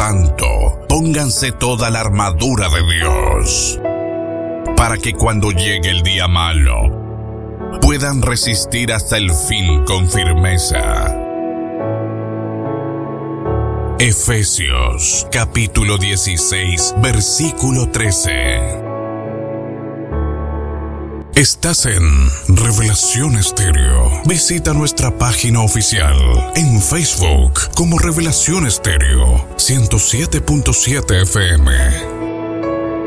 tanto, pónganse toda la armadura de Dios, para que cuando llegue el día malo, puedan resistir hasta el fin con firmeza. Efesios, capítulo 16, versículo 13. Estás en Revelación Estéreo. Visita nuestra página oficial en Facebook como Revelación Estéreo 107.7 FM.